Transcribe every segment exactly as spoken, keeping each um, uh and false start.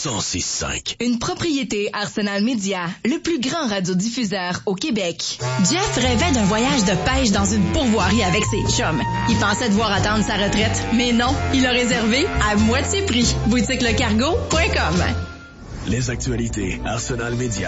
cent six cinq. Une propriété Arsenal Média, le plus grand radiodiffuseur au Québec. Jeff rêvait d'un voyage de pêche dans une pourvoirie avec ses chums. Il pensait devoir attendre sa retraite, mais non, il a réservé à moitié prix. boutique le cargo point com. Les actualités Arsenal Média.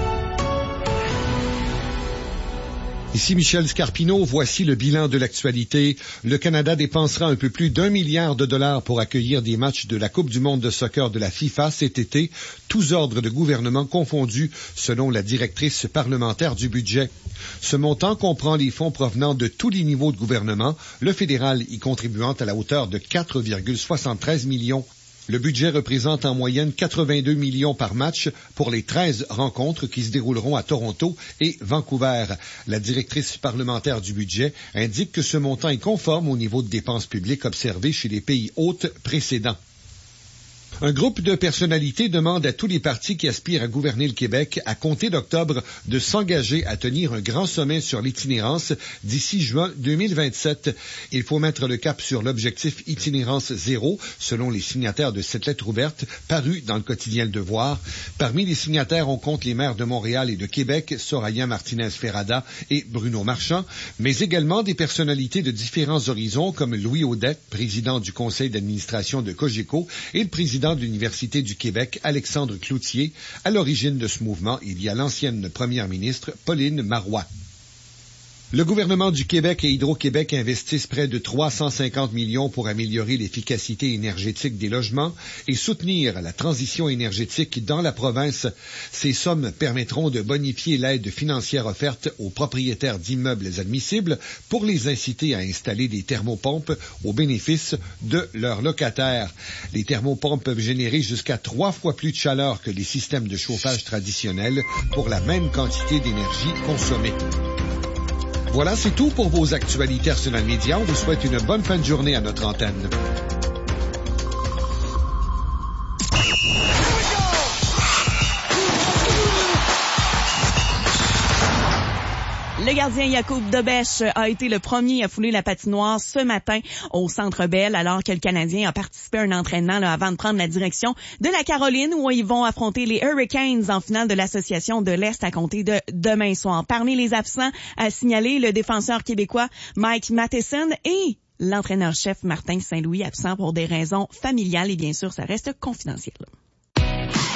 Ici Michel Scarpino, voici le bilan de l'actualité. Le Canada dépensera un peu plus d'un milliard de dollars pour accueillir des matchs de la Coupe du monde de soccer de la FIFA cet été, tous ordres de gouvernement confondus, selon la directrice parlementaire du budget. Ce montant comprend les fonds provenant de tous les niveaux de gouvernement, le fédéral y contribuant à la hauteur de quatre virgule soixante-treize millions. Le budget représente en moyenne quatre-vingt-deux millions par match pour les treize rencontres qui se dérouleront à Toronto et Vancouver. La directrice parlementaire du budget indique que ce montant est conforme au niveau de dépenses publiques observé chez les pays hôtes précédents. Un groupe de personnalités demande à tous les partis qui aspirent à gouverner le Québec à compter d'octobre de s'engager à tenir un grand sommet sur l'itinérance d'ici juin deux mille vingt-sept. Il faut mettre le cap sur l'objectif itinérance zéro, selon les signataires de cette lettre ouverte parue dans le quotidien Le Devoir. Parmi les signataires, on compte les maires de Montréal et de Québec, Soraya Martinez-Ferrada et Bruno Marchand, mais également des personnalités de différents horizons comme Louis Audet, président du conseil d'administration de Cogeco, et le président de l'Université du Québec, Alexandre Cloutier. À l'origine de ce mouvement, il y a l'ancienne première ministre, Pauline Marois. Le gouvernement du Québec et Hydro-Québec investissent près de trois cent cinquante millions pour améliorer l'efficacité énergétique des logements et soutenir la transition énergétique dans la province. Ces sommes permettront de bonifier l'aide financière offerte aux propriétaires d'immeubles admissibles pour les inciter à installer des thermopompes au bénéfice de leurs locataires. Les thermopompes peuvent générer jusqu'à trois fois plus de chaleur que les systèmes de chauffage traditionnels pour la même quantité d'énergie consommée. Voilà, c'est tout pour vos actualités Arsenal Média. On vous souhaite une bonne fin de journée à notre antenne. Le gardien Yacoub Dobèche a été le premier à fouler la patinoire ce matin au Centre Bell, alors que le Canadien a participé à un entraînement là, avant de prendre la direction de la Caroline, où ils vont affronter les Hurricanes en finale de l'Association de l'Est à compter de demain soir. Parmi les absents à signaler, le défenseur québécois Mike Matheson et l'entraîneur-chef Martin Saint-Louis, absent pour des raisons familiales, et bien sûr, ça reste confidentiel.